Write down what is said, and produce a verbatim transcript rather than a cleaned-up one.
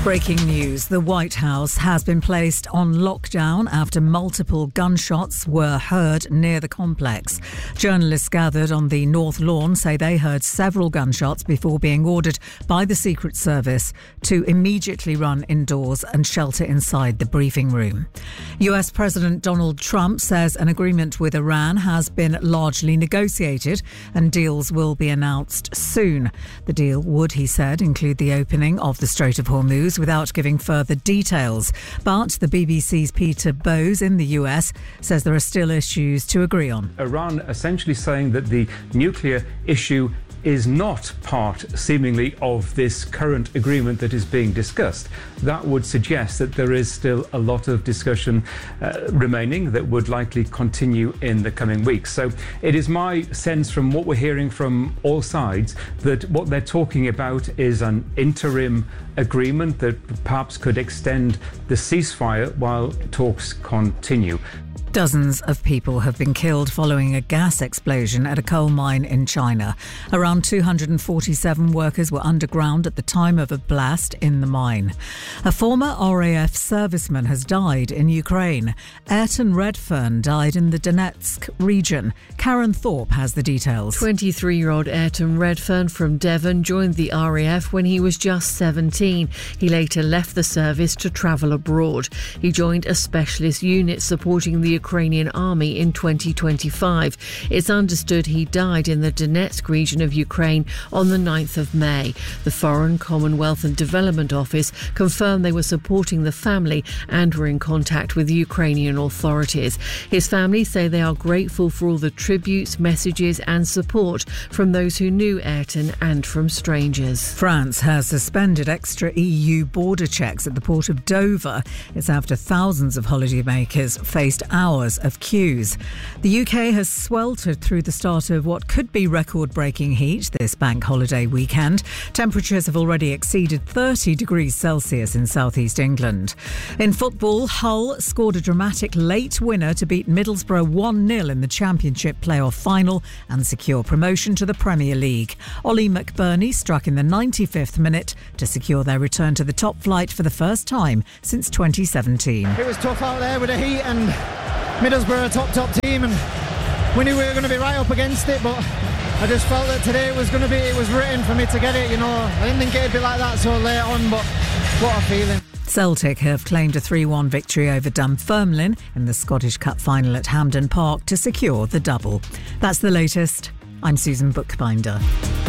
Breaking news. The White House has been placed on lockdown after multiple gunshots were heard near the complex. Journalists gathered on the North Lawn say they heard several gunshots before being ordered by the Secret Service to immediately run indoors and shelter inside the briefing room. U S President Donald Trump says an agreement with Iran has been largely negotiated and deals will be announced soon. The deal would, he said, include the opening of the Strait of Hormuz without giving further details. But the B B C's Peter Bowes in the U S says there are still issues to agree on. Iran essentially saying that the nuclear issue is not part, seemingly, of this current agreement that is being discussed. That would suggest that there is still a lot of discussion uh, remaining that would likely continue in the coming weeks. So it is my sense from what we're hearing from all sides that what they're talking about is an interim agreement that perhaps could extend the ceasefire while talks continue. Dozens of people have been killed following a gas explosion at a coal mine in China. Around two hundred forty-seven workers were underground at the time of a blast in the mine. A former R A F serviceman has died in Ukraine. Ayrton Redfern died in the Donetsk region. Karen Thorpe has the details. twenty-three-year-old Ayrton Redfern from Devon joined the R A F when he was just seventeen. He later left the service to travel abroad. He joined a specialist unit supporting the Ukrainian army in twenty twenty-five. It's understood he died in the Donetsk region of Ukraine on the ninth of May. The Foreign, Commonwealth and Development Office confirmed they were supporting the family and were in contact with the Ukrainian authorities. His family say they are grateful for all the tributes, messages and support from those who knew Ayrton and from strangers. France has suspended extra E U border checks at the port of Dover. It's after thousands of holidaymakers faced hours of queues. The U K has sweltered through the start of what could be record-breaking heat this bank holiday weekend. Temperatures have already exceeded thirty degrees Celsius in southeast England. In football, Hull scored a dramatic late winner to beat Middlesbrough one nil in the Championship playoff final and secure promotion to the Premier League. Ollie McBurney struck in the ninety-fifth minute to secure their return to the top flight for the first time since twenty seventeen. It was tough out there with the heat and Middlesbrough a top, top team, and we knew we were going to be right up against it, but I just felt that today it was going to be, it was written for me to get it, you know. I didn't think it'd be like that so late on, but what a feeling. Celtic have claimed a three one victory over Dunfermline in the Scottish Cup final at Hampden Park to secure the double. That's the latest. I'm Susan Bookbinder.